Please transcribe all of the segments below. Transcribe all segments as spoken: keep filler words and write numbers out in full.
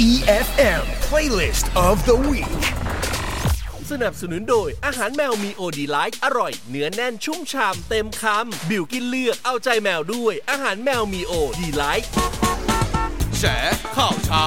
อี เอฟ เอ็ม Playlist of the Week สนับสนุนโดยอาหารแมวมีโอดีไลท์อร่อยเนื้อแน่นชุ่มฉ่ำเต็มคำบิวกินเลือกเอาใจแมวด้วยอาหารแมวมีโอดีไลท์แฉข่าวเช้า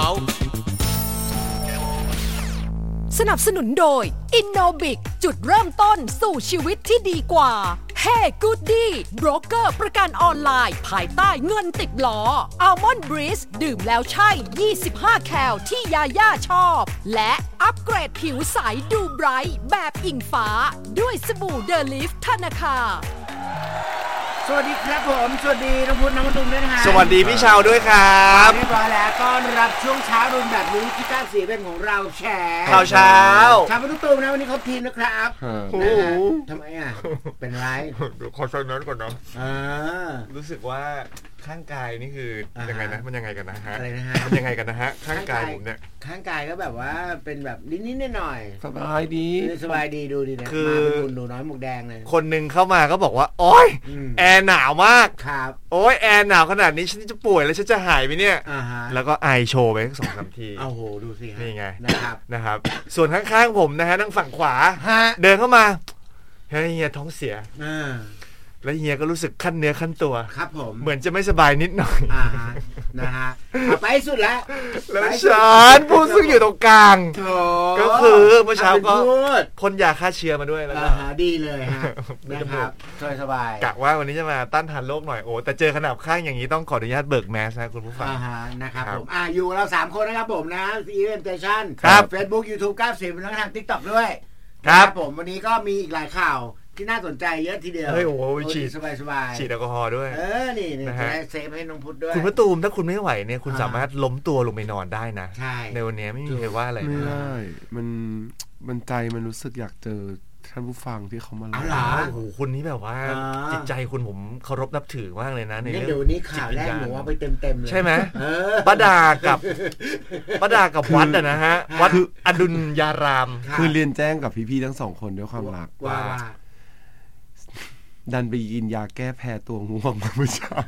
สนับสนุนโดย Innobic จุดเริ่มต้นสู่ชีวิตที่ดีกว่า Hey Goody โบรกเกอร์ประกันออนไลน์ภายใต้เงินติดล้อ Almond Breeze ดื่มแล้วใช่ยี่สิบห้าแคลที่ยาย่าชอบและอัปเกรดผิวใสดูไบรท์แบบอิงฟ้าด้วยสบู่เดลิฟธนาคารสวัสดีครับผมสวัสดีน้องพุทธน้องมะตูมด้วยนะฮะสวัสดีพี่ชาวด้วยครับเรียบร้อยแล้วต้อนรับช่วงเช้ารุ่นแบบนี้ที่ก้าวสีเป็นของเราแชร์ข่าวเช้าชาวมะตูมนะวันนี้เขาทีมนะครับโอ้ทำไมอ่ะเป็นไรขอใช้นั้นก่อนเนาะรู้สึกว่าข้างกายนี่คือยังไงนะมันยังไงกันนะฮะอะไรนะฮะมันยังไงกันนะฮะข้างกายผมเนี่ยข้างกายก็แบบว่าเป็นแบบนิดๆหน่อยสบายดีสบายดีดูดีนะมาเป็นคุณหนูน้อยหมวกแดงเลยคนนึงเข้ามาก็บอกว่าโอ๊ยแอร์หนาวมากครับโอ๊ยแอร์หนาวขนาดนี้ฉันจะป่วยแล้วฉันจะหายไหมเนี่ยแล้วก็ไอโชว์ไปสองสามทีโอ้โหดูสินี่ไงนะครับนะครับส่วนข้างๆผมนะฮะทางฝั่งขวาเดินเข้ามาเฮ้ยเฮียท้องเสียแล้วเฮียก็รู้สึกขั้นเนื้อขั้นตัวครับผมเหมือนจะไม่สบายนิดหน่อยอ่านะฮะไปสุดแล้วแล้วฉันผู้ซึ่งอยู่ตรงกลางก็คือเมื่อเช้าก็พ่นยาฆ่าเชื้อมาด้วยแล้วก็ดีเลยฮะนะครับสบายกะว่าวันนี้จะมาต้านทานโรคหน่อยโอ้แต่เจอขนาดข้างอย่างนี้ต้องขออนุญาตเบิกแมสนะคุณผู้ฟังนะครับผมอ่าอยู่เราสามคนนะครับผมนะ อี เอ็ม Station Facebook YouTube เก้าสิบแล้วก็ทาง TikTok ด้วยครับผมวันนี้ก็มีอีกหลายข่าวที่น่าสนใจเยอะทีเดียวเฮ้ยโอ้โหฉีดสบายๆฉีดแอลกอฮอล์ด้วยเออนี่ๆจะได้เซฟให้น้องพุทธด้วยคุณมะตูมถ้าคุณไม่ไหวเนี่ยคุณสามารถล้มตัวลงไปนอนได้นะในวันนี้ไม่มีใครว่าอะไรไม่ได้มันมันใจมันรู้สึกอยากเจอท่านผู้ฟังที่เขามาเล่าโอ้โหคุณนี้แบบว่าจิตใจคุณผมเคารพนับถือมากเลยนะในเรื่องเดี๋ยวนี้ข่าวแรกหนูว่าไปเต็มๆเลยใช่ไหมป้าดากับป้าดากับวัดอะนะฮะวัดอดุลยารามคือเรียนแจ้งกับพี่ๆทั้งสองคนด้วยความรักว่าดันไปกินยาแก้แพ้ตัวง่วงมาเมื่อเช้า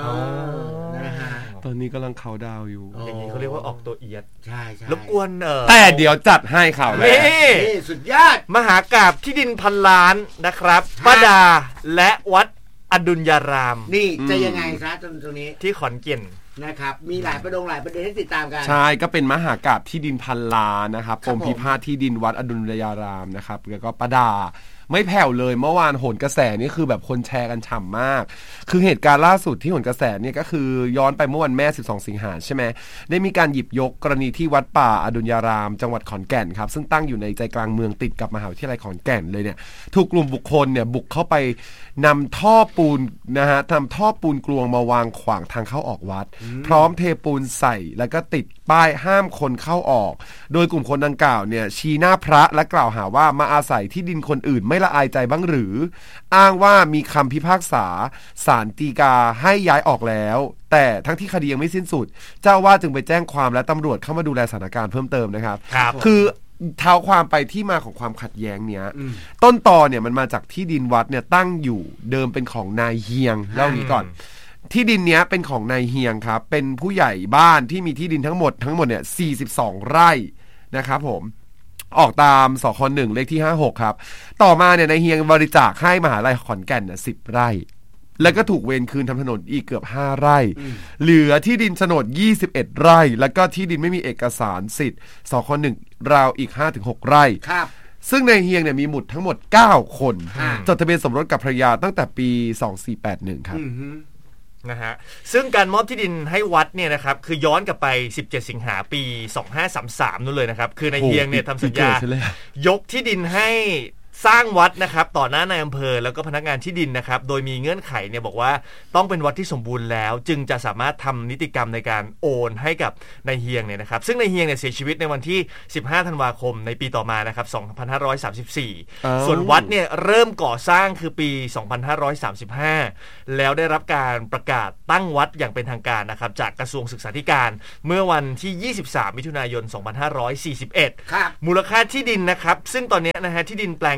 ตอนนี้กำลังเขาดาวอยู่อย่างนี้เขาเรียกว่าออกตัวเอียดใช่ใช่รบกวนเออแต่เดี๋ยวจัดให้ข่าวแรกนี่สุดยอดมหากาพย์ที่ดินพันล้านนะครับป้าดาและวัดอดุลยารามนี่จะยังไงครับตรงตรงนี้ที่ขอนแก่นนะครับมีหลายประเด็นหลายประเด็นให้ติดตามกันใช่ก็เป็นมหากาพย์ที่ดินพันล้านนะครับกรมพิพาทที่ดินวัดอดุลยารามนะครับแล้วก็ป้าดาไม่แผ่วเลยเมื่อวานโหนกระแสนี่คือแบบคนแชร์กันฉ่ำมากคือเหตุการณ์ล่าสุดที่โหนกระแสเนี่ยก็คือย้อนไปเมื่อวันแม่สิบสองสิงหาใช่ไหมได้มีการหยิบยกกรณีที่วัดป่าอดุลยารามจังหวัดขอนแก่นครับซึ่งตั้งอยู่ในใจกลางเมืองติดกับมหาวิทยาลัยขอนแก่นเลยเนี่ยถูกกลุ่มบุคคลเนี่ยบุกเข้าไปนำท่อปูนนะฮะทำท่อปูนกลวงมาวางขวางทางเข้าออกวัดพร้อมเทปูนใส่แล้วก็ติดป้ายห้ามคนเข้าออกโดยกลุ่มคนดังกล่าวเนี่ยชี้หน้าพระและกล่าวหาว่ามาอาศัยที่ดินคนอื่นไม่ละอายใจบ้างหรืออ้างว่ามีคำพิพากษาศาลฎีกาให้ย้ายออกแล้วแต่ทั้งที่คดียังไม่สิ้นสุดเจ้าว่าจึงไปแจ้งความและตำรวจเข้ามาดูแลสถานการณ์เพิ่มเติมนะครับคือเท้าความไปที่มาของความขัดแย้งเนี้ยต้นตอเนี่ยมันมาจากที่ดินวัดเนี่ยตั้งอยู่เดิมเป็นของนายเฮียงเล่างี้ก่อนที่ดินเนี้ยเป็นของนายเฮียงครับเป็นผู้ใหญ่บ้านที่มีที่ดินทั้งหมดทั้งหมดเนี่ยสี่สิบสองไร่นะครับผมออกตามสคหนึ่งเลขที่ห้าสิบหกครับต่อมาเนี่ยนายเฮียงบริจาคให้มหาวิทยาลัยขอนแก่นน่ะสิบไร่แล้วก็ถูกเวรคืนทำถนนอีกเกือบห้าไร่เหลือที่ดินโฉนดยี่สิบเอ็ดไร่แล้วก็ที่ดินไม่มีเอกสารสิทธิ์สคหนึ่งราวอีก ห้าถึงหก ไร่ครับซึ่งนายเฮียงเนี่ยมีบุตรทั้งหมดเก้าคนจดทะเบียนสมรสกับภรรยาตั้งแต่ปีสองพันสี่ร้อยแปดสิบเอ็ดครับนะฮะซึ่งการมอบที่ดินให้วัดเนี่ยนะครับคือย้อนกลับไปสิบเจ็ดสิงหาปีสองพันห้าร้อยสามสิบสามนู่นเลยนะครับคือนายเฮียงเนี่ยทำสัญญายกที่ดินให้สร้างวัดนะครับต่อหน้านายอำเภอแล้วก็พนักงานที่ดินนะครับโดยมีเงื่อนไขเนี่ยบอกว่าต้องเป็นวัดที่สมบูรณ์แล้วจึงจะสามารถทำนิติกรรมในการโอนให้กับนายเฮียงเนี่ยนะครับซึ่งนายเฮียงเนี่ยเสียชีวิตในวันที่สิบห้าธันวาคมในปีต่อมานะครับสองพันห้าร้อยสามสิบสี่ส่วนวัดเนี่ยเริ่มก่อสร้างคือปีสองพันห้าร้อยสามสิบห้าแล้วได้รับการประกาศตั้งวัดอย่างเป็นทางการนะครับจากกระทรวงศึกษาธิการเมื่อวันที่ยี่สิบสามมิถุนายนสองพันห้าร้อยสี่สิบเอ็ดมูลค่าที่ดินนะครับซึ่งตอนนี้นะฮะที่ดินแปลง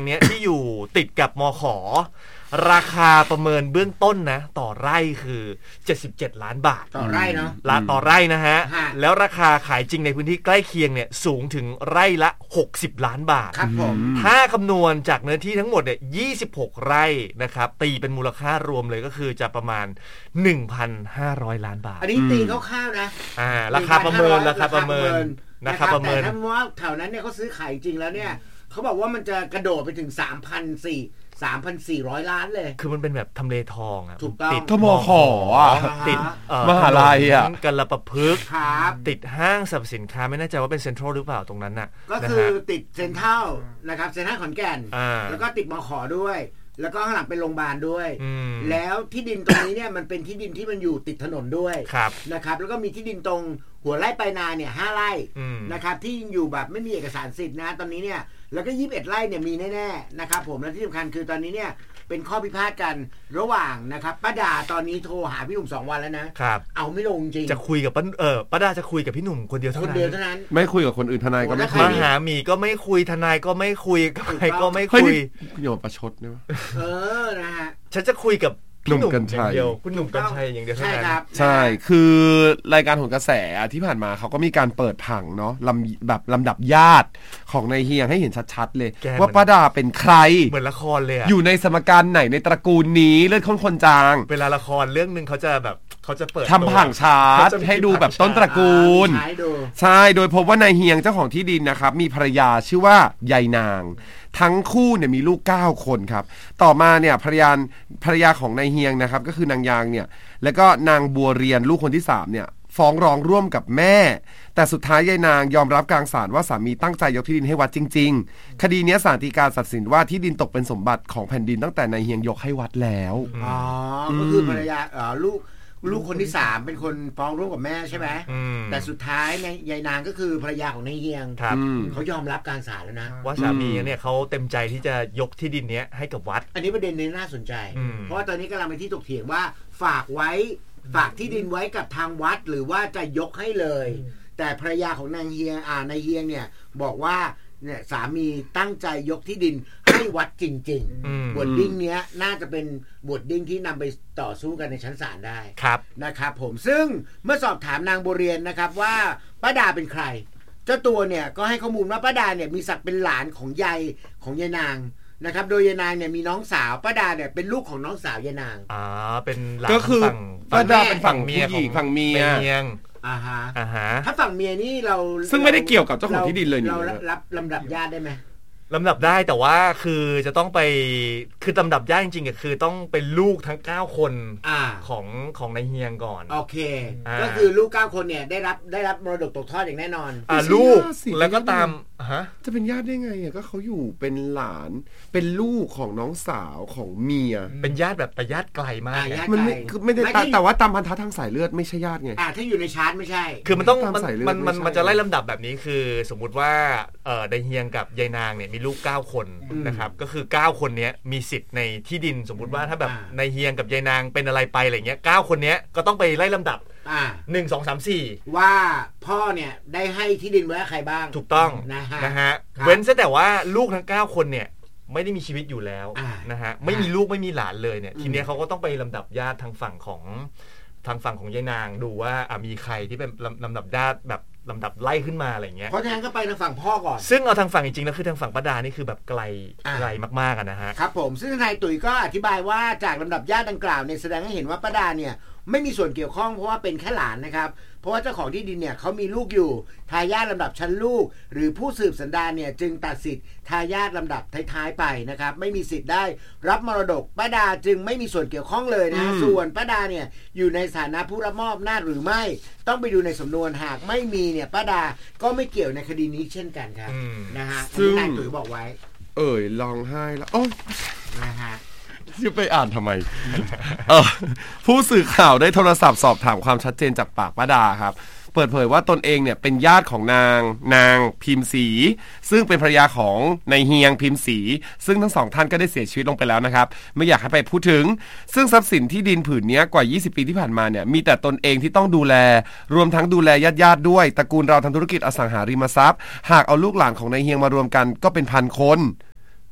เนี้ย ที่อยู่ติดกับมข.ราคาประเมินเบื้องต้นนะต่อไร่คือเจ็ดสิบเจ็ดล้านบาทต่อไร่เนาะละต่อไร่นะฮะแล้วราคาขายจริงในพื้นที่ใกล้เคียงเนี่ยสูงถึงไร่ละหกสิบล้านบาทครับผมถ้าคำนวณจากเนื้อที่ทั้งหมดเนี่ยยี่สิบหกไร่นะครับตีเป็นมูลค่ารวมเลยก็คือจะประมาณ หนึ่งพันห้าร้อย ล้านบาทอันนี้ตีคร่าวๆนะอ่าราคาประเมินราคาประเมินนะครับแต่ถ้าว่าแถวนั้นเนี่ยเขาซื้อขายจริงแล้วเนี่ยเขาบอกว่ามันจะกระโดดไปถึง สามพันสี่ร้อย ล้านเลยคือมันเป็นแบบทำเลทองอ่ะถูกต้องติดทมขอ่ะติดมหาลัยอ่ะกัลปะพฤกษ์ติดห้างสรรพสินค้าไม่แน่ใจว่าเป็นเซ็นทรัลหรือเปล่าตรงนั้นน่ะก็คือติดเซ็นทรัลนะครับเซ็นทรัลขอนแก่นแล้วก็ติดมขด้วยแล้วก็ข้างหลังเป็นโรงพยาบาลด้วยแล้วที่ดินตรงนี้เนี่ยมันเป็นที่ดินที่มันอยู่ติดถนนด้วยนะครับแล้วก็มีที่ดินตรงหัวไร่ปลายนาเนี่ยห้าไร่นะครับที่อยู่แบบไม่มีเอกสารสิทธิ์นะตอนนี้เนี่ยแล้วก็ยี่สิบเอ็ดไร่เนี่ยมีแน่ๆนะครับผมและที่สำคัญคือตอนนี้เนี่ยเป็นข้อพิพาทกันระหว่างนะครับป้าดาตอนนี้โทรหาพี่หนุ่มสองวันแล้วนะครับเอาไม่ลงจริงจะคุยกับป้าเออป้าดาจะคุยกับพี่หนุ่มคนเดียวเท่านั้นคนเดียวเท่านั้นไม่คุยกับคนอื่นทนายก็ไม่คุยมหามีก็ไม่คุยทนายก็ไม่คุยใครก็ไม่คุยโยนประชดเนี่ยเออนะฮะฉันจะคุยกับหนุ่มกัญชัยคุณหนุ่มกัญชัยอย่างเดียวเท่านั้นใช่คือรายการโหนกระแสที่ผ่านมาเขาก็มีการเปิดผังเนาะลำแบบลำดับญาติของนายเฮียงให้เห็นชัดๆเลยว่าป้าดาเป็นใครเหมือนละครเลยอยู่ในสมการไหนในตระกูลนี้เลือดข้นคนจางเวลาละครเรื่องนึงเขาจะแบบเขาจะเปิดทำผังชาร์ตให้ดูแบบต้นตระกูลใช่โดยพบว่านายเฮียงเจ้าของที่ดินนะครับมีภรรยาชื่อว่ายายนางทั้งคู่เนี่ยมีลูกเก้าคนครับต่อมาเนี่ยภรรยาภรรยาของนายเฮียงนะครับก็คือนางยางเนี่ยแล้วก็นางบัวเรียนลูกคนที่สามเนี่ยฟ้องร้องร่วมกับแม่แต่สุดท้ายยายนางยอมรับกลางศาลว่าสามีตั้งใจยกที่ดินให้วัดจริงๆคดีนี้ศาลฎีกาตัดสินว่าที่ดินตกเป็นสมบัติของแผ่นดินตั้งแต่นายเฮียงยกให้วัดแล้วอ๋อก็คือภรรยาเอ่อลูกลูกคนที่สามเป็นคนฟ้องร่วมกับแม่ใช่ไหมแต่สุดท้ายในยายนางก็คือภรรยาของนายเฮียงเขายอมรับการศาลแล้วนะว่าสามีเนี่ยเขาเต็มใจที่จะยกที่ดินนี้ให้กับวัดอันนี้ประเด็นนี้น่าสนใจเพราะว่าตอนนี้กำลังเป็นที่ถกเถียงว่าฝากไว้ฝากที่ดินไว้กับทางวัดหรือว่าจะยกให้เลยแต่ภรรยาของนางเฮียงอ่านายเฮียงเนี่ยบอกว่าเนี่ยสามีตั้งใจยกที่ดินให้วัดจริงๆบทดิ้งเนี้ยน่าจะเป็นบทดิ้งที่นำไปต่อสู้กันในชั้นศาลได้ครับนะครับผมซึ่งเมื่อสอบถามนางบัวเรียนนะครับว่าป้าดาเป็นใครเจ้าตัวเนี่ยก็ให้ข้อมูลว่าป้าดาเนี่ยมีศักดิ์เป็นหลานของยายของยายนางนะครับโดยยายนางเนี่ยมีน้องสาวป้าดาเนี่ยเป็นลูกของน้องสาวยายนางอ่าเป็นหลานก็คือป้าดาเป็นฝั่งเมียของฝั่งเมียอ่าฮะอ่าฮะถ้าฝั่งเมียนี่เราซึ่งไม่ได้เกี่ยวกับเจ้าของที่ดินเลยนี่เรารับลำดับญาติได้ไหมลำดับได้แต่ว่าคือจะต้องไปคือลำดับญาติจริงๆก็คือต้องเป็นลูกทั้งเก้าคนของของนายเฮียงก่อนโอเคก็คือลูกเก้าคนเนี่ยได้รับได้รับมรดกตกทอดอย่างแน่นอนอ่าลูกแล้วก็ตามฮะจะเป็นญาติได้ไงอ่ะก็เขาอยู่เป็นหลานเป็นลูกของน้องสาวของเมียเป็นญาติแบบแต่ญาติไกลมากมันไม่คือไม่ได้แต่ว่าตามพันธะทางสายเลือดไม่ใช่ญาติไงอ่าถ้าอยู่ในชาร์ตไม่ใช่คือมันต้องมันมันมันจะไล่ลำดับแบบนี้คือสมมุติว่าเอ่อนายเฮียงกับยายนางเนี่ยมีลูกเก้าคนนะครับก็คือเก้าคนนี้มีสิทธิ์ในที่ดินสมมุติว่าถ้าแบบนายเฮียงกับยายนางเป็นอะไรไปอะไรเงี้ยเก้าคนนี้ก็ต้องไปไล่ลำดับหนึ่งสองสามสี่ว่าพ่อเนี่ยได้ให้ที่ดินไว้ใครบ้างถูกต้องนะฮะนะฮะเว้นซะแต่ว่าลูกทั้งเก้าคนเนี่ยไม่ได้มีชีวิตอยู่แล้วนะฮะไม่มีลูกไม่มีหลานเลยเนี่ยทีเนี้ยเขาก็ต้องไปลำดับญาติทางฝั่งของทางฝั่งของยายนางดูว่ามีใครที่เป็นลำดับญาติแบบลำดับไล่ขึ้นมาอะไรเงี้ยเพราะฉะนั้นก็ไปทางฝั่งพ่อก่อนซึ่งเอาทางฝั่งจริงๆแล้วคือทางฝั่งป้าดานี่คือแบบไกลไกลมากๆนะฮะครับผมซึ่งนายตุ๋ยก็อธิบายว่าจากลำดับญาติดังกล่าวเนี่ยแสดงให้เห็นว่าป้าดาเนี่ยไม่มีส่วนเกี่ยวข้องเพราะว่าเป็นแค่หลานนะครับเพราะว่าเจ้าของที่ดินเนี่ยเขามีลูกอยู่ทายาทลำดับชั้นลูกหรือผู้สืบสันดานเนี่ยจึงตัดสิทธิ์ทายาทลำดับท้ายๆไปนะครับไม่มีสิทธิ์ได้รับมรดกป้าดาจึงไม่มีส่วนเกี่ยวข้องเลยนะส่วนป้าดาเนี่ยอยู่ในฐานะผู้รับมอบอำนาจหรือไม่ต้องไปดูในสำนวนหากไม่มีเนี่ยป้าดาก็ไม่เกี่ยวในคดีนี้เช่นกันครับนะฮะซึ่งนายตุ๋ยบอกไว้เอ่ยร้องไห้แล้วโอ้นะฮะจะไปอ่านทำไม เออผู้สื่อข่าวได้โทรศัพท์สอบถามความชัดเจนจากปากป้าดาครับเปิดเผยว่าตนเองเนี่ยเป็นญาติของนางนางพิมพ์ศรีซึ่งเป็นภรรยาของนายเฮียงพิมพ์ศรีซึ่งทั้งสองท่านก็ได้เสียชีวิตลงไปแล้วนะครับไม่อยากให้ไปพูดถึงซึ่งทรัพย์สินที่ดินผืนนี้กว่ายี่สิบปีที่ผ่านมาเนี่ยมีแต่ตนเองที่ต้องดูแลรวมทั้งดูแลญาติๆด้วยตระกูลเราทำธุรกิจอสังหาริมทรัพย์หากเอาลูกหลานของนายเฮียงมารวมกันก็เป็นพันคนโ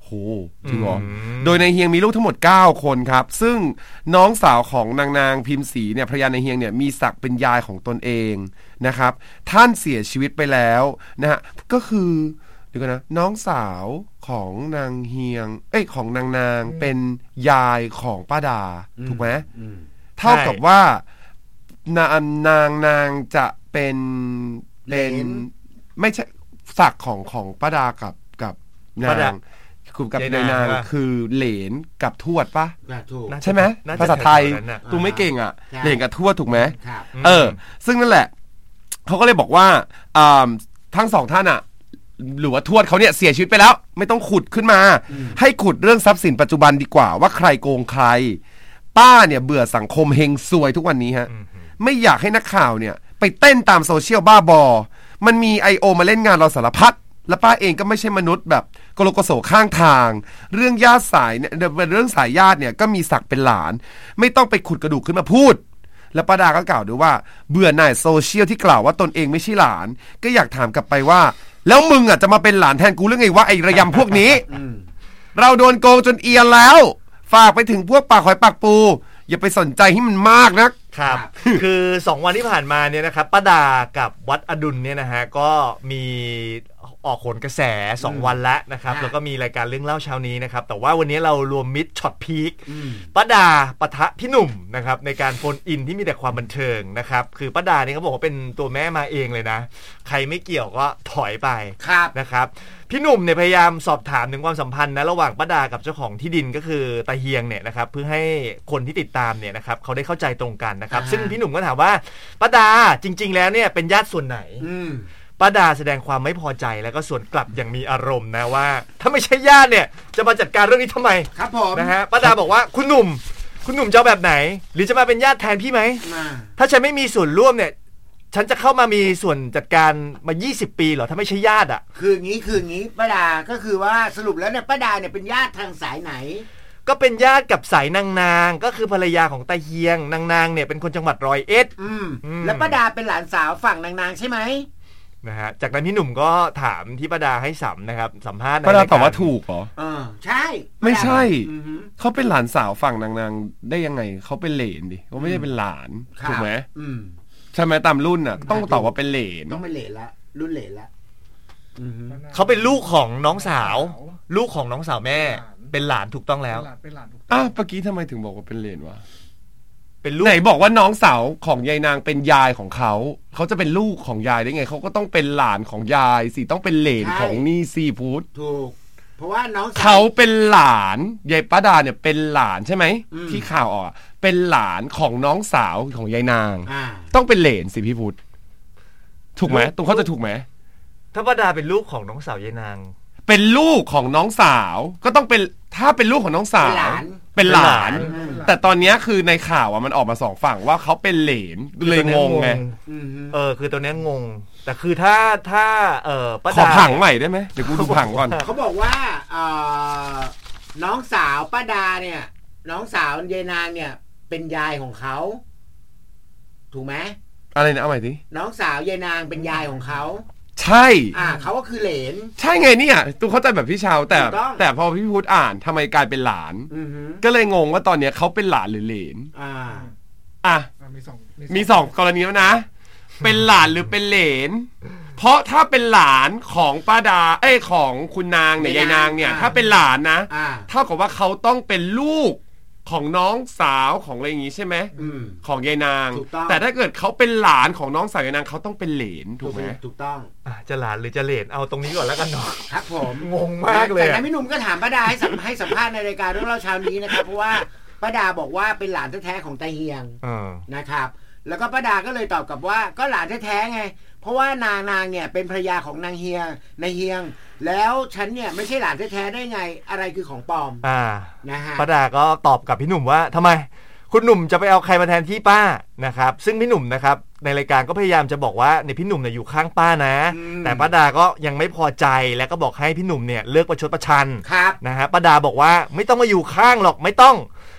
โหจริงเหรอโดยนายเฮียงมีลูกทั้งหมดเก้าคนครับซึ่งน้องสาวของนางนางพิมพ์ศรีเนี่ยภรรยานายเฮียงเนี่ยมีศักดิ์เป็นยายของตนเองนะครับท่านเสียชีวิตไปแล้วนะฮะก็คือเดี๋ยวกันนะน้องสาวของนางเฮียงเอ้ยของนางนางเป็นยายของป้าดาถูกไหมเท่ากับว่านางนางนางจะเป็นเป็นไม่ใช่ศักดิ์ของของป้าดากับกับนางคุณกับนายนางคือเหลนกับทวดปะใช่ไหมภาษาไทยตูไม่เก่งอ่ะเหลนกับทวดถูกไหมเออซึ่งนั่นแหละเขาก็เลยบอกว่าทั้งสองท่านอ่ะหรือว่าทวดเขาเนี่ยเสียชีวิตไปแล้วไม่ต้องขุดขึ้นมาให้ขุดเรื่องทรัพย์สินปัจจุบันดีกว่าว่าใครโกงใครป้าเนี่ยเบื่อสังคมเฮงซวยทุกวันนี้ฮะไม่อยากให้นักข่าวเนี่ยไปเต้นตามโซเชียลบ้าบอมันมี ไอ โอ มาเล่นงานเราสารพัดและป้าเองก็ไม่ใช่มนุษย์แบบโกโลโกโสข้างทางเรื่องญาติสายเนี่ยเป็นเรื่องสายญาติเนี่ยก็มีศักดิ์เป็นหลานไม่ต้องไปขุดกระดูกขึ้นมาพูดและป้าดาก็กล่าวด้วยว่าเบื่อหน่ายโซเชียลที่กล่าวว่าตนเองไม่ใช่หลานก็อยากถามกลับไปว่าแล้วมึงอ่ะจะมาเป็นหลานแทนกูหรือไงวะไอ้ระยำพวกนี้ เราโดนโกงจนเอียนแล้วฝากไปถึงพวกปากหอยปากปูอย่าไปสนใจให้มันมากนะครับคือสองวันที่ผ่านมาเนี่ยนะครับป้าดากับวัดอดุลเนี่ยนะฮะก็มีออกโขนกระแสสองวันแล้วนะครับแล้วก็มีรายการเรื่องเล่าเช้านี้นะครับแต่ว่าวันนี้เรารวมมิตรช็อตพีคป้าดาปะทะพี่หนุ่มนะครับในการโฟนอินที่มีแต่ความบันเทิงนะครับคือป้าดาเนี่ยเขาบอกว่าเป็นตัวแม่มาเองเลยนะใครไม่เกี่ยวก็ถอยไปนะครับพี่หนุ่มเนี่ยพยายามสอบถามถึงความสัมพันธ์นะระหว่างป้าดากับเจ้าของที่ดินก็คือตาเฮียงเนี่ยนะครับเพื่อให้คนที่ติดตามเนี่ยนะครับเขาได้เข้าใจตรงกันนะครับซึ่งพี่หนุ่มก็ถามว่าป้าดาจริงๆแล้วเนี่ยเป็นญาติส่วนไหนป้าดาแสดงความไม่พอใจแล้วก็ส่วนกลับอย่างมีอารมณ์นะว่าถ้าไม่ใช่ญาติเนี่ยจะมาจัดการเรื่องนี้ทำไมครับผมนะฮะป้าดาบอกว่าคุณหนุ่มคุณหนุ่มจะแบบไหนหรือจะมาเป็นญาติแทนพี่ไหมถ้าฉันไม่มีส่วนร่วมเนี่ยฉันจะเข้ามามีส่วนจัดการมายี่สิบปีเหรอถ้าไม่ใช่ญาติอ่ะคืองี้คืองี้ป้าดาก็คือว่าสรุปแล้วเนี่ยป้าดาเนี่ยเป็นญาติทางสายไหนก็เป็นญาติกับสายนางนางก็คือภรรยาของตาเฮียงนางนางเนี่ยเป็นคนจังหวัดร้อยเอ็ดแล้วป้าดาเป็นหลานสาวฝั่งนางนางใช่ไหมนะฮะจากนั้นพี่หนุ่มก็ถามที่ป้าดาให้สัมนะครับสัมภาษณ์ป้าดาตอบว่าถูกเหรอเออใช่ไม่ใช่เขาเป็นหลานสาวฝั่งนางนางได้ยังไงเขาเป็นเหลนดิเขาไม่ใช่เป็นหลานถูกไหมใช่ไหมตามรุ่นอ่ะต้องตอบว่าเป็นเหลนต้องเป็นเหลนละรุ่นเหลนละเขาเป็นลูกของน้องสาวลูกของน้องสาวแม่เป็นหลานถูกต้องแล้วอ้าวเมื่อกี้ทำไมถึงบอกว่าเป็นเหลนวะเป็นลูกไหนบอกว่าน้องสาวของยายนางเป็นยายของเขาเขาจะเป็นลูกของยายได้ไงเขาก็ต้องเป็นหลานของยายสิต้องเป็นเหลนของนี่ซีพุทธถูกเพราะว่าน้องเขาเป็นหลานยายป้าดาเนี่ยเป็นหลานใช่ไหมที่ข่าวออกเป็นหลานของน้องสาวของยายนางต้องเป็นเหลนสิพี่พุทธถูกไหมตรงเขาจะถูกไหมถ้าป้าดาเป็นลูกของน้องสาวยายนางเป็นลูกของน้องสาวก็ต้องเป็นถ้าเป็นลูกของน้องสาวเป็นหลานแต่ตอนนี้คือในข่าวอ่ะมันออกมาสองฝั่งว่าเขาเป็นเหลนเลยงงไงเออคือตัวนี้งงแต่คือถ้าถ้าเออป้าดาขอผังใหม่ได้ไหมเดี๋ยวกูดูผังก่อนเขาบอกว่าเออน้องสาวป้าดาเนี่ยน้องสาวยายนางเนี่ยเป็นยายของเขาถูกไหมอะไรนะเอาใหม่ดิน้องสาวยายนางเป็นยายของเขาใช่อ่าเขาก็คือเหลนใช่ไงเนี่ยตูเข้าใจแบบพี่ชาวแต่แต่พอพี่พุทธอ่านทำไมกลายเป็นหลานก็เลยงงว่าตอนเนี้ยเขาเป็นหลานหรือเหลนอ่าอ่ะมีสองมีสองกรณีแล้วนะเป็นหลานหรือเป็นเหลนเพราะถ้าเป็นหลานของป้าดาเอ้ยของคุณนางเนี่ยยายนางเนี่ยถ้าเป็นหลานนะเท่ากับว่าเขาต้องเป็นลูกของน้องสาวของอะไรอย่างงี้ใช่ไหมของยายนางแต่ถ้าเกิดเขาเป็นหลานของน้องสาวยายนางเขาต้องเป็นเหลนถูกไหมถูกต้องจะหลานหรือจะเหลนเอาตรงนี้ก่อนแล้วกันเนาะครับผมงงมากเลยแต่พี่หนุ่มก็ถามป้าดาให้สัมให้สัมภาษณ์ในรายการเรื่องเล่าเช้านี้นะครับเพราะว่าป้าดาบอกว่าเป็นหลานแท้ๆของตาเฮียงนะครับแล้วก็ป้าดาก็เลยตอบกลับว่าก็หลานแท้ๆไงเพราะว่านางนางเนี่ยเป็นภรรยาของนางเฮียงนายเฮียงแล้วฉันเนี่ยไม่ใช่หลานแท้ๆได้ไงอะไรคือของปลอมอ่านะฮะป้าดาก็ตอบกับพี่หนุ่มว่าทำไมคุณหนุ่มจะไปเอาใครมาแทนที่ป้านะครับซึ่งพี่หนุ่มนะครับในรายการก็พยายามจะบอกว่าในพี่หนุ่มเนี่ยอยู่ข้างป้านะแต่ป้าดาก็ยังไม่พอใจแล้วก็บอกให้พี่หนุ่มเนี่ยเลิกประชดประชันนะฮะป้าดาบอกว่าไม่ต้องมาอยู่ข้างหรอกไม่ต้อง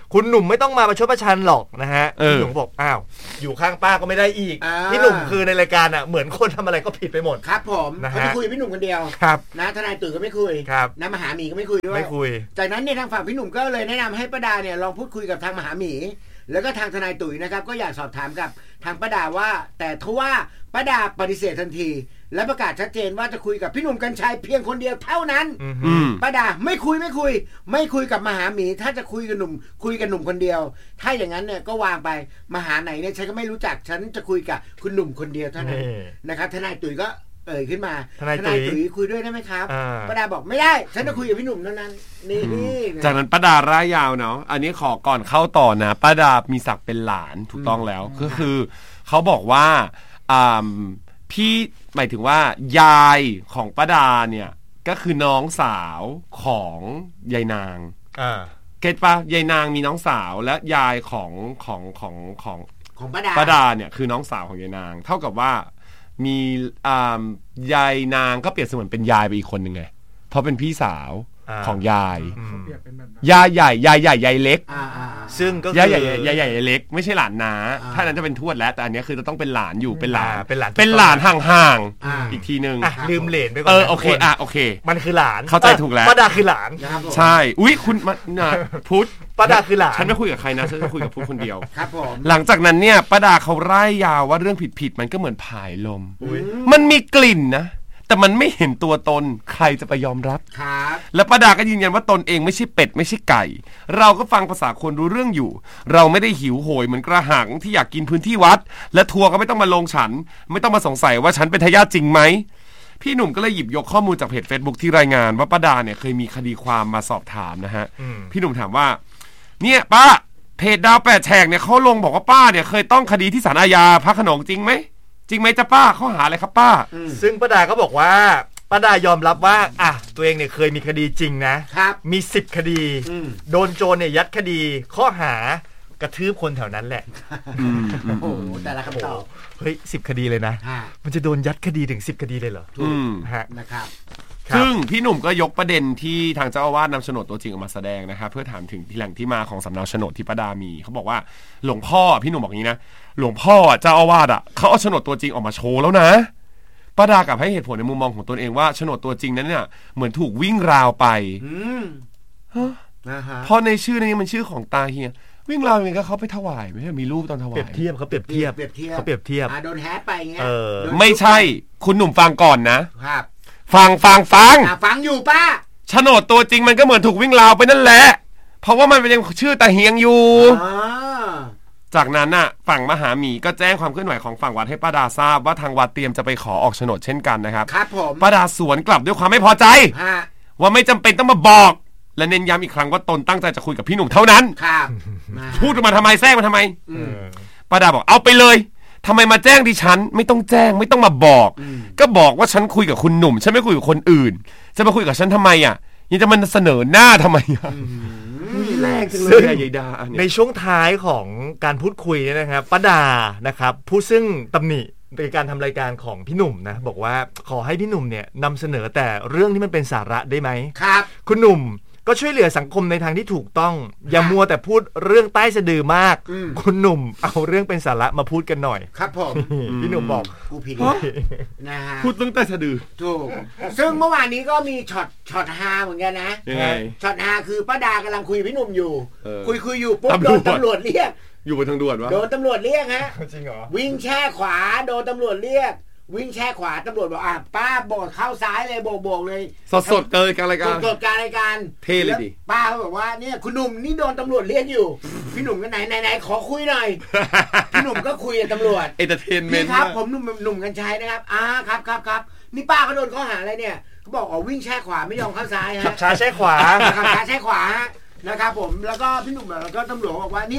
คุณหนุ่มไม่ต้องมาประชดประชันหรอกนะฮะเออพี่หนุ่มบอกอ้าวอยู่ข้างป้าก็ไม่ได้อีกอ่าพี่หนุ่มคือในรายการอ่ะเหมือนคนทำอะไรก็ผิดไปหมดครับผมนะฮะเขาไม่คุยกับพี่หนุ่มคนเดียวครับนะทนายตุ๋ยก็ไม่คุยครับนะมหาหมีก็ไม่คุยด้วยไม่คุยจากนั้นเนี่ยทางฝั่งพี่หนุ่มก็เลยแนะนำให้ป้าดาเนี่ยลองพูดคุยกับทางมหาหมีแล้วก็ทางทนายตุ๋ยนะครับก็อยากสอบถามกับทางป้าดาว่าแต่ทว่าป้าดาปฏิเสธทันทีและประกาศชัดเจนว่าจะคุยกับพี่หนุ่มกัญชัยเพียงคนเดียวเท่านั้นอืมป้าดาไม่คุยไม่คุย ไม่คุยกับมหาหมีถ้าจะคุยกับหนุ่มคุยกับหนุ่มคนเดียว ถ้าอย่างนั้นเนี่ยก็วางไปมหาไหนเนี่ยฉันก็ไม่รู้จักฉันจะคุยกับคุณหนุ่มคนเดียวเท่านั้นนี่นะครับทนายตุ๋ยก็เอ่ยขึ้นมาทนายตุ๋ยตุ๋ยคุยด้วยได้ไหมครับอ่าป้าดาบอกไม่ได้ฉันจะคุยกับพี่หนุ่มเท่านั้นนี่จากนั้นป้าดาร่ายยาวเนาะอันนี้ขอก่อนเข้าต่อนะป้าดามีศักดิ์เป็นหลานถูกต้องแล้วก็คือเขาบอกว่าอ่าพี่หมายถึงว่ายายของป้าดาเนี่ยก็คือน้องสาวของยายนางอ่าเก็ตปะยายนางมีน้องสาวและยายของของของของของป้าดาป้าดาเนี่ยคือน้องสาวของยายนาง เท่ากับว่ามีอ่ายายนางก็เปรียบเสมือนเป็นยายไปอีกคนหนึ่งไงเพราะเป็นพี่สาวอ่าของยายอืมยายใหญ่ยายใหญ่ยายเล็กอ่าอ่าซึ่งก็คืยายใหญ่ยายใหญ่ยายเล็กไม่ใช่หลานนาอ่าถ้านั้นจะเป็นทวดแล้วแต่อันนี้คือจะต้องเป็นหลานอยู่เป็นหลานอ่าเป็นหลานเป็นหลานห่างอ่าๆอีกทีนึงอ่ะลืมเหลนไปก่อนเออนะโอเคทุกนอ่ะโอเคมันคือหลานเข้าใจถูกแล้วป้าดาคือหลานนะครับผมใช่อุ้ยคุณมานะพุทธป้าดาคือหลานฉันไม่คุยกับใครนะฉันจะคุยกับพุทธคนเดียวครับผมหลังจากนั้นเนี่ยป้าดาเขาไล่ยาวว่าเรื่องผิดๆมันก็เหมือนผายลมอุ๊ยมันมีกลิ่นนะแต่มันไม่เห็นตัวตนใครจะไปยอมรับครับและป้าดาก็ยืนยันว่าตนเองไม่ใช่เป็ดไม่ใช่ไก่ เราก็ฟังภาษาคนรู้เรื่องอยู่ เราไม่ได้หิวโหยเหมือนกระหังที่อยากกินพื้นที่วัด และทัวร์ก็ไม่ต้องมาลงฉัน ไม่ต้องมาสงสัยว่าฉันเป็นทายาทจริงไหมพี่หนุ่มก็เลยหยิบยกข้อมูลจากเพจ Facebook ที่รายงานว่าป้าดาเนี่ยเคยมีคดีความมาสอบถามนะฮะอืมพี่หนุ่มถามว่าเนี่ยป้าเพจดาวแปดแฉกเนี่ยเขาลงบอกว่าป้าเนี่ยเคยต้องคดีที่ศาลอาญาพระโขนงจริงไหมจริงไหมจ๊ะป้าข้อหาอะไรครับป้าซึ่งป้าดาก็บอกว่าป้าดายอมรับว่าอ่ะตัวเองเนี่ยเคยมีคดีจริงนะครับ มีสิบคดีอืมโดนโจรเนี่ยยัดคดีข้อหากระทืบคนแถวนั้นแหละโอ้โหแต่ละคำตอบเฮ้ยสิบคดีเลยนะฮะมันจะโดนยัดคดีถึงสิบคดีเลยเหรออืมฮะนะครับครับซึ่งพี่หนุ่มก็ยกประเด็นที่ทางเจ้าอาวาสนำโฉนดตัวจริงออกมาแสดงนะครับเพื่อถามถึงที่แหล่งที่มาของสำเนาโฉนดที่ป้าดามีเขาบอกว่าหลวงพ่อพี่หนุ่มบอกอย่างนี้นะหลวงพ่อเจ้าอาวาสอ่ะเขาเอาโฉนดตัวจริงออกมาโชว์แล้วนะป้าดากลับให้เหตุผลในมุมมองของตนเองว่าโฉนดตัวจริงนั้นเนี่ยเหมือนถูกวิ่งราวไปอืมนะฮะเพราะในชื่อนี้มันชื่อของตาเฮียวิ่งราวยังไงก็เขาไปถวายไม่ใช่มีรูปตอนถวาเปรียบยเทียบเขาเปรียบเทียบเปรียบเทียบเขาเปรียบเทียบอ่าโดนแฮกไปอย่างเงี้ยเออโดนไม่ใช่คุณหนุ่มฟังก่อนนะครับฟังฟังฟังอ่าฟังอยู่ป้าโฉนดตัวจริงมันก็เหมือนถูกวิ่งราวไปนั่นแหละเพราะว่ามันเป็นยังชื่อตาเฮียงอยู่อ่าจากนั้นน่ะฝั่งมหาหมีก็แจ้งความเคลื่อนไหวของฝั่งวัดให้ป้าดาทราบว่าทางวัดเตรียมจะไปขอออกโฉนดเช่นกันนะครับครับผมป้าดาสวนกลับด้วยความไม่พอใจฮะว่าไม่จำเป็นต้องมาบอก และเน้นย้ำอีกครั้งว่าตนตั้งใจจะคุยกับพี่หนุ่มเท่านั้นครับมาพูดออกมาทำไมแทรกมาทำไมอืมป้าดาบอกเอาไปเลยทำไมมาแจ้งดิฉันไม่ต้องแจ้งไม่ต้องมาบอกอืมก็บอกว่าฉันคุยกับคุณหนุ่มฉันไม่คุยกับคนอื่น จะมาคุยกับฉันทำไมอ่ะยังจะมันเสนอหน้าทำไมอ่ะแรงจังเลยอะยายดาเนี่ยในช่วงท้ายของการพูดคุยเนี่ยนะครับป้าดานะครับผู้ซึ่งตำหนิในการทำรายการของพี่หนุ่มนะบอกว่าขอให้พี่หนุ่มเนี่ยนำเสนอแต่เรื่องที่มันเป็นสาระได้ไหมครับคุณหนุ่มก็ช่วยเหลือสังคมในทางที่ถูกต้อง อย่ามัวแต่พูดเรื่องใต้สะดือมากอืมคุณหนุ่มเอาเรื่องเป็นสาระมาพูดกันหน่อยครับผมพี่หนุ่มบอกกูผิดฮะนะฮะพูดตั้งแต่สะดือถูกซึ่งเมื่อวานนี้ก็มีช็อตช็อตฮาเหมือนกันนะยังไงช็อตฮาคือป้าดากำลังคุยกับพี่หนุ่มอยู่เออคุยคุยอยู่ปุ๊บตำรโดวจนตำรวจเรียกอยู่บนทางด่วนวะโดนตำรวจเรียกฮะจริงเหรอวิ่งแช่ขวาโดนตำรวจเรียก วิ่งแช่ขวาตำรวจบอกอ่ะป้าโบกเข้าซ้ายเลยโบกโบกเลยสดสดๆเกินการรายการสดๆการรายการเท่เลยดิแวป้าเขาบอกว่าเนี่ยคุณหนุ่มนี่โดนตำรวจเรียกอยู่ พี่หนุ่มก็ไหนไหนไหนขอคุยหน่อย พี่หนุ่มก็คุยกับตำรวจเอเตอร์เทนเมนพี่ต์ครับผมหนุ่มหนุ่มกัญชัยนะครับอ่าครับครับครับนี่ป้าเขาโดนข้อหาอะไรเนี่ยเขาบอกอ๋อวิ่งแช่ขวาไม่ยอมเข้าซ้ายฮะช้าใช่ขวาขับช้าแช่ขวาฮะนะครับผมแล้วก็พี่หนุ่มแล้วก็ตำรวจบอกว่าเนี่ย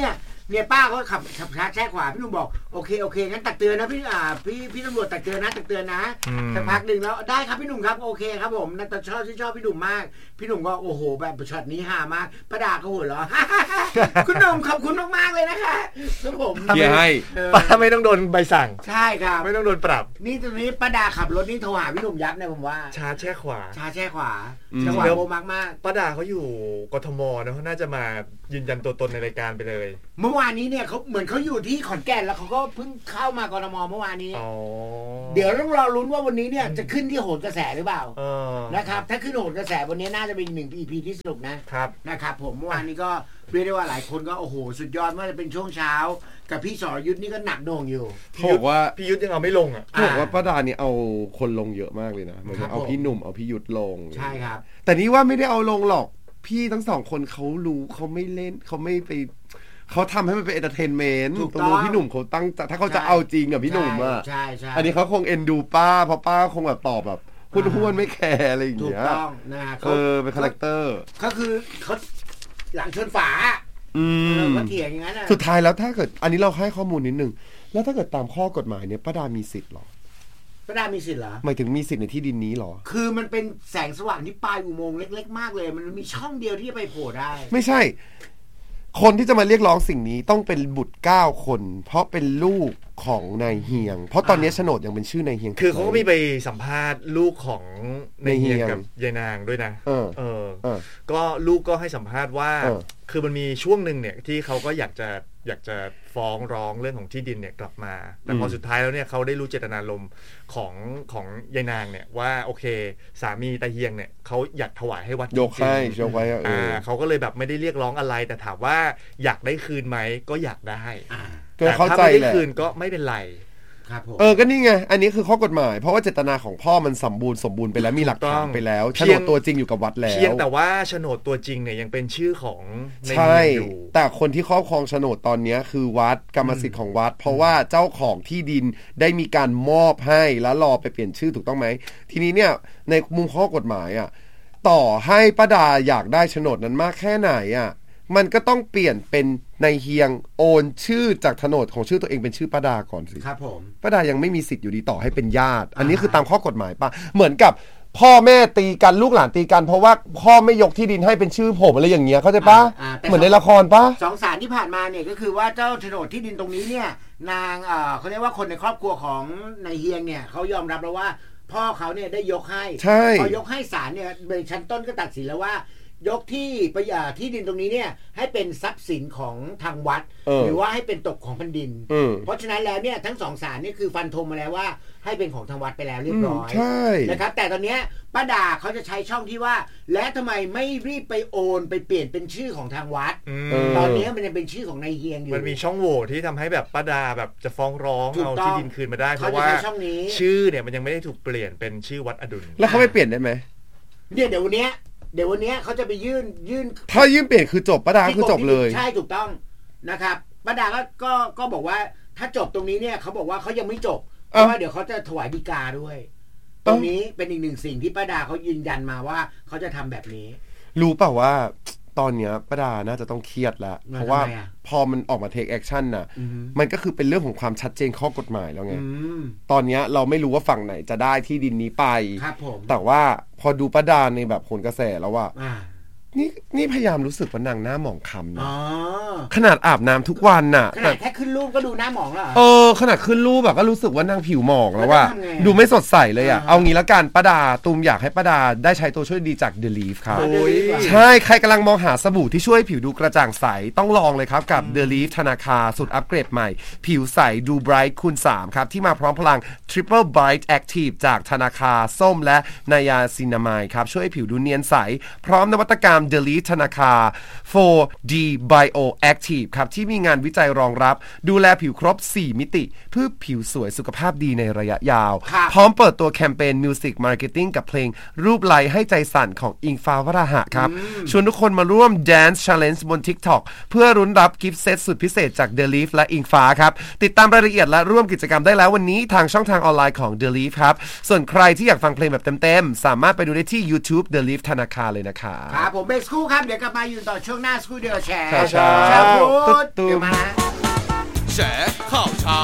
เนี่ยป้าเขาขับขับช้าแช่ขวาพี่หนุ่มบอกโอเคโอเคงั้นตักเตือนนะพี่อ่าพี่พี่ตำรวจตักเตือนนะตักเตือนนะสักพักหนึ่งแล้วได้ครับพี่หนุ่มครับโอเคครับผมนักชอบที่ชอบพี่หนุ่มมากพี่หนุ่มก็โอ้โหแบบช็อตนี้ฮามากป้าดาก็หัวเราะ คุณหนุ่มขอบคุณมากๆเลยนะคะครับผมเกียร์ให้ป้าไม่ต้องโดนใบสั่งใช่ครับไม่ต้องโดนปรับนี่ตอนนี้ป้าดาขับรถนี่โทรหาพี่หนุ่มยับเนี่ยผมว่าชาแช่ขวาชาแช่ขวาจังหวะโบมากมากป้าดาเขาอยู่กทมนะเขาน่าจะมายืนยันตัวตนในรายการไปเลยเมื่อวานนี้เนี่ยเขาเหมือนเขาอยู่ที่ขอนแก่นแล้วเขาก็เพิ่งเข้ามากทมเมื่อวานนี้เดี๋ยวต้องรอลุ้นว่าวันนี้เนี่ยจะขึ้นที่โหนกระแสหรือเปล่านะครับถ้าขึ้นโหนกระแสวันนี้น่าจะเป็นหนึ่ง อี พี ที่สนุกนะครับนะครับผมเมื่อวานนี้ก็เรียกได้ว่าหลายคนก็โอ้โหสุดยอดเมื่อจะเป็นช่วงเช้ากับพี่สรยุทธนี่ก็หนักโหน่งอยู่เขาบอกว่าพี่ยุทธยังเอาไม่ลงอ่ะเขาบอกว่าป้าดานี่เอาคนลงเยอะมากเลยนะเหมือนเอาพี่หนุ่มเอาพี่ยุทธลงใช่ครับแต่นี่ว่าไม่ได้เอาลงหรอกพี่ทั้งสองคนเขารู้เขาไม่เล่นเขาไม่ไปเขาทำให้มันเป็นเอนเตอร์เทนเมนต์ตรงนู้นพี่หนุ่มเขาตั้งถ้าเขาจะเอาจริงกับพี่หนุ่มอ่ะใช่ใช่อันนี้เขาคงเอ็นดูป้าเพราะป้าคงแบบตอบแบบพูดห้วนไม่แคร์อะไรอย่างเงี้ยถูกต้องนะเออเป็นคาแรคเตอร์ก็คือเขาหลังชนฝาอืมเขาเถียงอย่างนั้นสุดท้ายแล้วถ้าเกิดอันนี้เราให้ข้อมูลนิดนึงแล้วถ้าเกิดตามข้อกฎหมายเนี่ยป้าดามีสิทธิ์หรอป้าดามีสิทธิ์เหรอหมายถึงมีสิทธิ์ในที่ดินนี้หรอคือมันเป็นแสงสว่างที่ปลายอุโมงค์เล็กๆมากเลยมันมีช่องเดียวที่จะไปโผล่ได้ไม่ใช่คนที่จะมาเรียกร้องสิ่งนี้ต้องเป็นบุตรเก้าคนเพราะเป็นลูกของนายเฮียงเพราะตอนนี้โฉนดยังเป็นชื่อนายเฮียงคือเขาก็มีไปสัมภาษณ์ลูกของนายเฮียงกับยายนางด้วยนะเออเออก็ลูกก็ให้สัมภาษณ์ว่าคือมันมีช่วงหนึ่งเนี่ยที่เขาก็อยากจะอยากจะฟ้องร้องเรื่องของที่ดินเนี่ยกลับมาแต่พอสุดท้ายแล้วเนี่ยเขาได้รู้เจตนารมณ์ของของยายนางเนี่ยว่าโอเคสามีตาเฮียงเนี่ยเขาอยากถวายให้วัดยกให้ยกไว้อ่าเขาก็เลยแบบไม่ได้เรียกร้องอะไรแต่ถามว่าอยากได้คืนไหมก็อยากได้แต่ถ้าไม่ได้คืนก็ไม่เป็นไรเออก็นี่ไงอันนี้คือข้อกฎหมายเพราะว่าเจตนาของพ่อมันสมบูรณ์สมบูรณ์ไปแล้วมีหลักฐานไปแล้วโฉนดตัวจริงอยู่กับวัดแล้วเพียงแต่ว่าโฉนดตัวจริงเนี่ยยังเป็นชื่อของในใช่แต่คนที่ครอบครองโฉนดตอนนี้คือวัดกรรมสิทธิ์ของวัดเพราะว่าเจ้าของที่ดินได้มีการมอบให้แล้วรอไปเปลี่ยนชื่อถูกต้องไหมทีนี้เนี่ยในมุมข้อกฎหมายอ่ะต่อให้ป้าดาอยากได้โฉนดนั้นมากแค่ไหนอ่ะมันก็ต้องเปลี่ยนเป็นนายเฮียงโอนชื่อจากโฉนดของชื่อตัวเองเป็นชื่อป้าดาก่อนสิครับผมป้าดายังไม่มีสิทธิ์อยู่ดีต่อให้เป็นญาติอันนี้คือตามข้อกฎหมายป่ะเหมือนกับพ่อแม่ตีกันลูกหลานตีกันเพราะว่าพ่อไม่ยกที่ดินให้เป็นชื่อผมอะไรอย่างเงี้ยเข้าใจป่ะเหมือนในละครป่ะสองศาลที่ผ่านมาเนี่ยก็คือว่าเจ้าโฉนดที่ดินตรงนี้เนี่ยนางเอ่อเขาเรียกว่าคนในครอบครัวของนายเฮียงเนี่ยเขายอมรับแล้วว่าพ่อเขาเนี่ยได้ยกให้พอยกให้ศาลเนี่ยในชั้นต้นก็ตัดสินแล้วว่ายกที่ประยาที่ดินตรงนี้เนี่ยให้เป็นทรัพย์สินของทางวัดหรือว่าให้เป็นตกของแผ่นดินเพราะฉะนั้นแล้วเนี่ยทั้งสองศาลนี่คือฟันธงมาแล้วว่าให้เป็นของทางวัดไปแล้วเรียบร้อยนะครับแต่ตอนนี้ป้าดาเขาจะใช้ช่องที่ว่าและทำไมไม่รีบไปโอนไปเปลี่ยนเป็นชื่อของทางวัดตอนนี้มันยังเป็นชื่อของนายเฮียงอยู่มันมีช่องโหว่ที่ทำให้แบบป้าดาแบบจะฟ้องร้องเอาที่ดินคืนมาได้เพราะว่าชื่อเนี่ยมันยังไม่ได้ถูกเปลี่ยนเป็นชื่อวัดอดุลแล้วเขาไม่เปลี่ยนได้ไหมเนี่ยเดี๋ยววันนี้เดี๋ยววันนี้เขาจะไปยื่นยื่นถ้ายื่นเปลี่ยนคือจบป้าดาคือจบเลยใช่ถูกต้องนะครับป้าดาก็ก็ก็บอกว่าถ้าจบตรงนี้เนี่ยเขาบอกว่าเขายังไม่จบเพราะว่าเดี๋ยวเขาจะถวายฎีกาด้วยตรงนี้เป็นอีกหนึ่งสิ่งที่ป้าดาเขายืนยันมาว่าเขาจะทำแบบนี้รู้เปล่าว่าตอนเนี้ยป้าดาน่าจะต้องเครียดแล้วเพราะว่าพอมันออกมาเทคแอคชั่นน่ะมันก็คือเป็นเรื่องของความชัดเจนข้อกฎหมายแล้วไงตอนเนี้ยเราไม่รู้ว่าฝั่งไหนจะได้ที่ดินนี้ไปแต่ว่าพอดูป้าดาในแบบผลกระแสแล้วว่านี่นี่พยายามรู้สึกว่านางหน้าหมองคล้ำนะขนาดอาบน้ำทุกวันน่ะขนาดแค่ขึ้นรูปก็ดูหน้าหมองแล้วเออขนาดขึ้นรูปแบบก็รู้สึกว่านางผิวหมองแล้วว่าดูไม่สดใสเลยอ่ะเอางี้ละกันป้าดาตูมอยากให้ป้าดาได้ใช้ตัวช่วยดีจาก The Leaf ครับใช่ใครกำลังมองหาสบู่ที่ช่วยผิวดูกระจ่างใสต้องลองเลยครับกับ The Leaf ธนาคารสุดอัปเกรดใหม่ผิวใสดูไบรท์คูณสามครับที่มาพร้อมพลัง Triple Bright Active จากธนาคารส้มและไนยาซินามายครับช่วยผิวดูเนียนใสพร้อมนวัตกรรมThe Leaf ธนาคาร โฟร์ ดี Bioactive ครับที่มีงานวิจัยรองรับดูแลผิวครบสี่มิติเพื่อผิวสวยสุขภาพดีในระยะยาวพร้อมเปิดตัวแคมเปญ Music Marketing กับเพลงรูปไลให้ใจสั่นของอิงฟ้าวราหะครับชวนทุกคนมาร่วม Dance Challenge บน TikTok เพื่อรุ้นรับกิฟต์เซตสุดพิเศษจาก The Leaf และอิงฟ้าครับติดตามรายละเอียดและร่วมกิจกรรมได้แล้ววันนี้ทางช่องทางออนไลน์ของ The Leaf ครับส่วนใครที่อยากฟังเพลงแบบเต็มๆสามารถไปดูได้ที่ YouTube The Leaf ธนาคารเลยนะครับครับผมเบรกสักครู่ครับเดี๋ยวกลับมาอยู่ต่อช่วงหน้าสักครู่เดียวแชร์แชร์แชร์พูดตุ๊ดๆเดี๋ยวมาแฉข่าวเช้า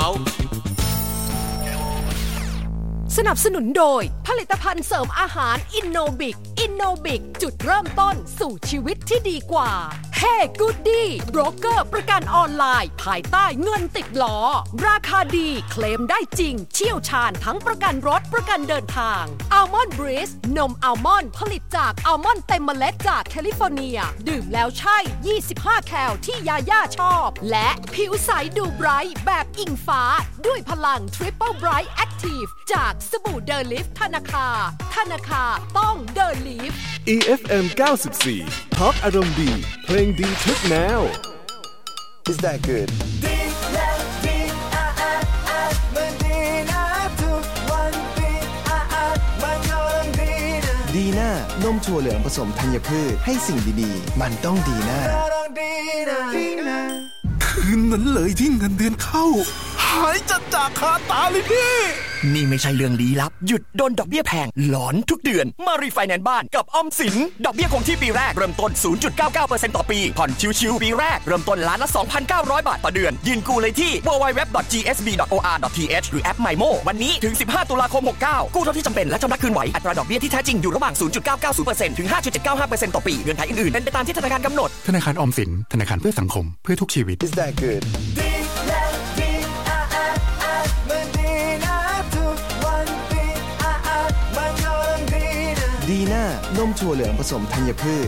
สนับสนุนโดยผลิตภัณฑ์เสริมอาหารอินโนบิกอินโนบิกจุดเริ่มต้นสู่ชีวิตที่ดีกว่าเฮ้กูดดี้โบรกเกอร์ประกันออนไลน์ภายใต้เงินติดล้อราคาดีเคลมได้จริงเชี่ยวชาญทั้งประกันรถประกันเดินทางอัลมอนด์บริสนมอัลมอนด์ผลิตจากอัลมอนด์เต็มเมล็ดจากแคลิฟอร์เนียดื่มแล้วใช่ยี่สิบห้าแคลที่ยาย่าชอบและผิวใสดูไบรท์แบบอิงฟ้าด้วยพลัง Triple Bright Active จากสบู่เดลิฟธนาคาธนาคาต้องเดลิฟอี เอฟ เอ็ม เก้าสิบสี่ ท็อปอารมณ์ดีเพลงดีทุกแนว Is that good ดีแล้วดีอ่ะอ่ะอ่ะมันดีนะทุกวันดีอ่ะอ่ะมันก็ดีนะดีน่านมถั่วเหลืองผสมธัญพืชให้สิ่งดีๆมันต้องดีน่าต้องดีนะดีนะคืนนั้นเลยที่เงินเดือนเข้าหายจัดจากคาตาเลยพี่นี่ไม่ใช่เรื่องลี้ลับหยุดโดนดอกเบี้ยแพงหลอนทุกเดือนมารีไฟแนนซ์บ้านกับออมสินดอกเบี้ยคงที่ปีแรกเริ่มต้น ศูนย์จุดเก้าเก้าเปอร์เซ็นต์ ต่อปีผ่อนชิวๆปีแรกเริ่มต้นล้านละ สองพันเก้าร้อย บาทต่อเดือนยื่นกู้เลยที่ ดับเบิลยู ดับเบิลยู ดับเบิลยู ดอท จี เอส บี ดอท โอ อาร์ ดอท ที เอช หรือแอป ไมโม วันนี้ถึงสิบห้าตุลาคมหกเก้ากู้เท่าที่จำเป็นและชำระคืนไหวอัตราดอกเบี้ยที่แท้จริงอยู่ระหว่าง ศูนย์จุดเก้าเก้าศูนย์เปอร์เซ็นต์ ถึง ห้าจุดเจ็ดเก้าห้าเปอร์เซ็นต์ ต่อปีเงื่อนไขอื่นๆเป็นไปตามที่ธนาคารกำหนดธนาคารออมสินธนาคารเพื่อสังคมเพื่อทุกชีวิต Is that good ดีแล้วดีอ่ะอ่ะอ่ะมันดีนะทุกวันดีอ่ะอ่ะมันก็ดีนะดีน่านมถั่วเหลืองผสมธัญพืช